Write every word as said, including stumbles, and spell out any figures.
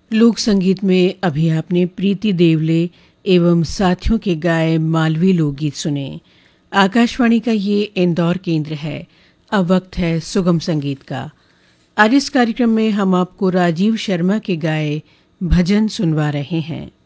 लोक संगीत में अभी आपने प्रीति देवले एवं साथियों के गाए मालवी लोकगीत सुने। आकाशवाणी का ये इंदौर केंद्र है। अब वक्त है सुगम संगीत का। आज इस कार्यक्रम में हम आपको राजीव शर्मा के गाए भजन सुनवा रहे हैं।